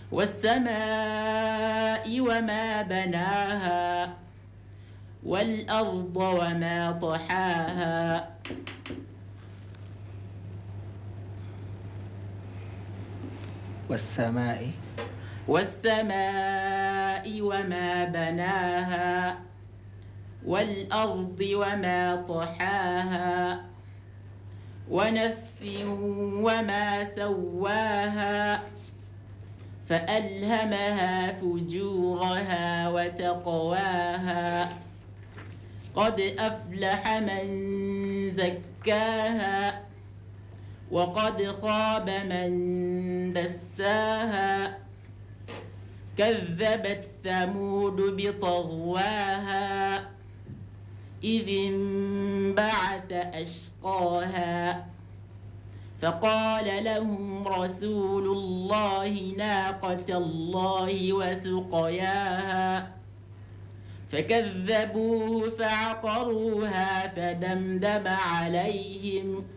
والسماء وما بناها والأرض وما طحاها والسماء وما بناها والأرض وما طحاها ونفس وما سواها فألهمها فجورها وتقواها قد أفلح من زكاها وقد خاب من دساها كذبت ثمود بطغواها إذ انبعث أشقاها فقال لهم رسول الله ناقة الله وسقياها فكذبوه فعقروها فدمدم عليهم